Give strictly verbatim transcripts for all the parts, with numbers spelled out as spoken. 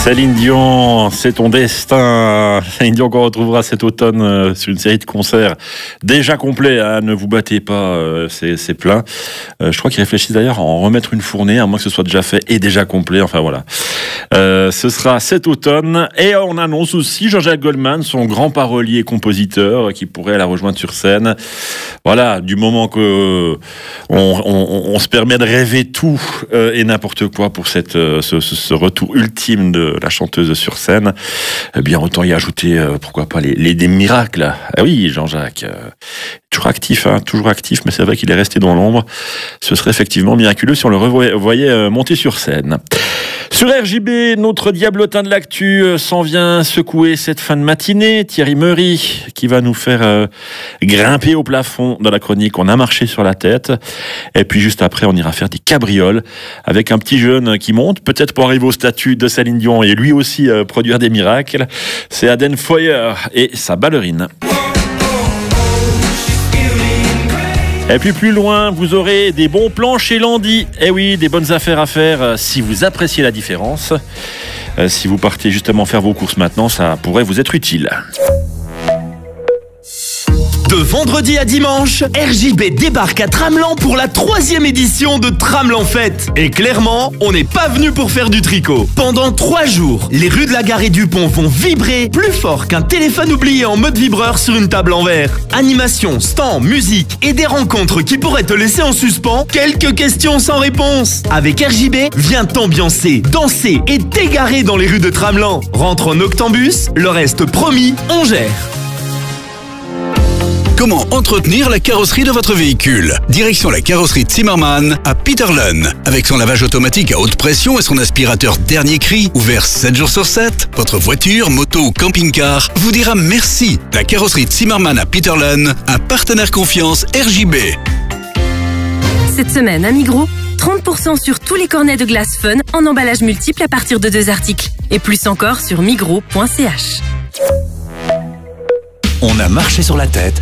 Céline Dion, c'est ton destin. Céline Dion qu'on retrouvera cet automne euh, sur une série de concerts déjà complets. Hein, ne vous battez pas, euh, c'est, c'est plein. Euh, je crois qu'ils réfléchissent d'ailleurs à en remettre une fournée, à moins que ce soit déjà fait et déjà complet. Enfin voilà. Euh, ce sera cet automne. Et on annonce aussi Jean-Jacques Goldman, son grand parolier et compositeur, qui pourrait la rejoindre sur scène. Voilà, du moment que on, on, on se permet de rêver tout euh, et n'importe quoi pour cette, euh, ce, ce retour ultime de la chanteuse sur scène, eh bien autant y ajouter, euh, pourquoi pas, les, les des miracles. Ah oui, Jean-Jacques, euh, toujours actif, hein, toujours actif, mais c'est vrai qu'il est resté dans l'ombre. Ce serait effectivement miraculeux si on le revoyait euh, monter sur scène. Sur R J B, notre diablotin de l'actu euh, s'en vient secouer cette fin de matinée. Thierry Meury, qui va nous faire euh, grimper au plafond dans la chronique. On a marché sur la tête. Et puis juste après, on ira faire des cabrioles avec un petit jeune qui monte, peut-être pour arriver au statut de Céline Dion et lui aussi euh, produire des miracles. C'est Aden Foyer et sa ballerine. Et puis plus loin, vous aurez des bons plans chez Landy. Eh oui, des bonnes affaires à faire euh, si vous appréciez la différence. Euh, si vous partez justement faire vos courses maintenant, ça pourrait vous être utile. De vendredi à dimanche, R J B débarque à Tramelan pour la troisième édition de Tramelan Fête. Et clairement, on n'est pas venu pour faire du tricot. Pendant trois jours, les rues de la Gare et du Pont vont vibrer plus fort qu'un téléphone oublié en mode vibreur sur une table en verre. Animation, stand, musique et des rencontres qui pourraient te laisser en suspens. Quelques questions sans réponse. Avec R J B, viens t'ambiancer, danser et t'égarer dans les rues de Tramelan. Rentre en Octambus, le reste promis, on gère. Comment entretenir la carrosserie de votre véhicule? Direction la carrosserie de Zimmermann à Peterlen. Avec son lavage automatique à haute pression et son aspirateur dernier cri, ouvert sept jours sur sept, votre voiture, moto ou camping-car vous dira merci. La carrosserie de Zimmermann à Peterlen, un partenaire confiance R J B. Cette semaine à Migros, trente pour cent sur tous les cornets de glace Fun en emballage multiple à partir de deux articles. Et plus encore sur migros point c h. On a marché sur la tête.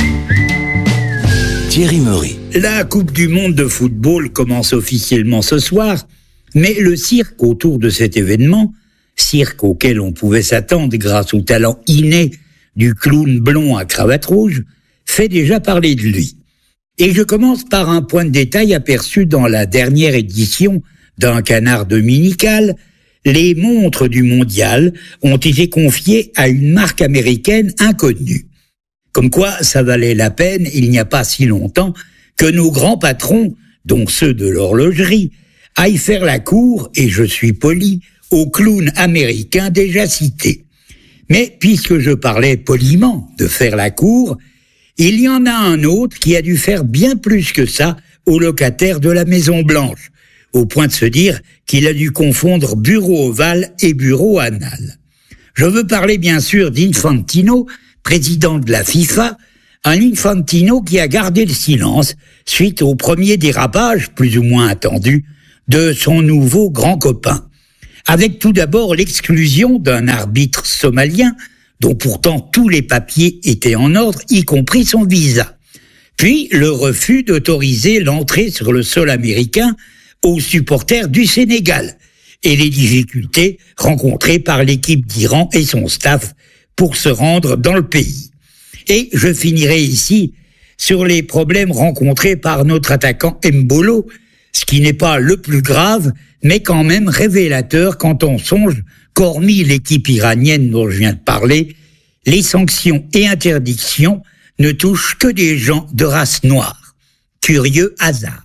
Thierry Meury. La Coupe du Monde de football commence officiellement ce soir, mais le cirque autour de cet événement, cirque auquel on pouvait s'attendre grâce au talent inné du clown blond à cravate rouge, fait déjà parler de lui. Et je commence par un point de détail aperçu dans la dernière édition d'un canard dominical. Les montres du mondial ont été confiées à une marque américaine inconnue. Comme quoi, ça valait la peine, il n'y a pas si longtemps, que nos grands patrons, dont ceux de l'horlogerie, aillent faire la cour, et je suis poli, aux clowns américains déjà cités. Mais puisque je parlais poliment de faire la cour, il y en a un autre qui a dû faire bien plus que ça aux locataires de la Maison Blanche, au point de se dire qu'il a dû confondre bureau ovale et bureau anal. Je veux parler bien sûr d'Infantino, président de la FIFA, un Infantino qui a gardé le silence suite au premier dérapage, plus ou moins attendu, de son nouveau grand copain. Avec tout d'abord l'exclusion d'un arbitre somalien, dont pourtant tous les papiers étaient en ordre, y compris son visa. Puis le refus d'autoriser l'entrée sur le sol américain aux supporters du Sénégal, et les difficultés rencontrées par l'équipe d'Iran et son staff pour se rendre dans le pays. Et je finirai ici sur les problèmes rencontrés par notre attaquant Mbolo, ce qui n'est pas le plus grave, mais quand même révélateur quand on songe qu'hormis l'équipe iranienne dont je viens de parler, les sanctions et interdictions ne touchent que des gens de race noire. Curieux hasard.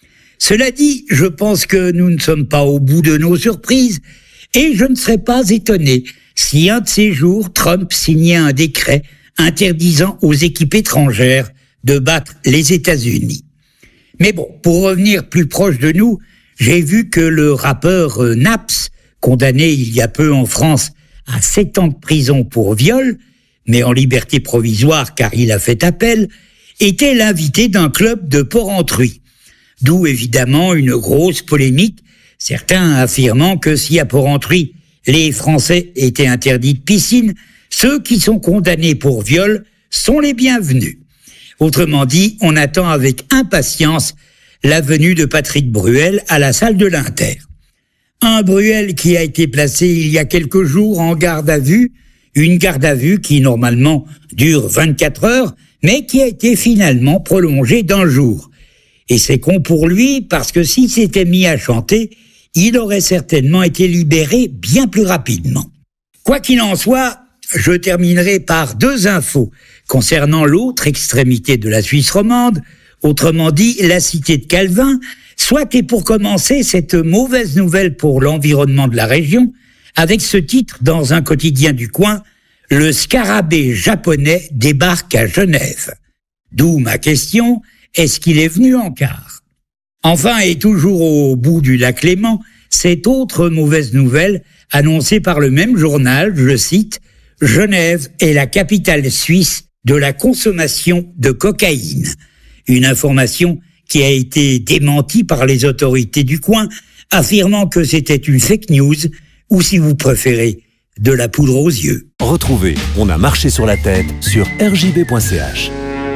Cela dit, je pense que nous ne sommes pas au bout de nos surprises, et je ne serais pas étonné si un de ces jours, Trump signait un décret interdisant aux équipes étrangères de battre les États-Unis. Mais bon, pour revenir plus proche de nous, j'ai vu que le rappeur Naps, condamné il y a peu en France à sept ans de prison pour viol, mais en liberté provisoire car il a fait appel, était l'invité d'un club de Porrentruy. D'où évidemment une grosse polémique, certains affirmant que si à Porrentruy, les Français étaient interdits de piscine, ceux qui sont condamnés pour viol sont les bienvenus. Autrement dit, on attend avec impatience la venue de Patrick Bruel à la salle de l'Inter. Un Bruel qui a été placé il y a quelques jours en garde à vue, une garde à vue qui normalement dure vingt-quatre heures, mais qui a été finalement prolongée d'un jour. Et c'est con pour lui parce que s'il s'était mis à chanter, il aurait certainement été libéré bien plus rapidement. Quoi qu'il en soit, je terminerai par deux infos concernant l'autre extrémité de la Suisse romande, autrement dit la cité de Calvin, soit et pour commencer cette mauvaise nouvelle pour l'environnement de la région, avec ce titre dans un quotidien du coin, « Le scarabée japonais débarque à Genève ». D'où ma question, est-ce qu'il est venu en car? Enfin, et toujours au bout du lac Léman, cette autre mauvaise nouvelle annoncée par le même journal, je cite, « Genève est la capitale suisse de la consommation de cocaïne ». Une information qui a été démentie par les autorités du coin, affirmant que c'était une fake news, ou si vous préférez, de la poudre aux yeux. Retrouvez On a marché sur la tête sur r j b point c h.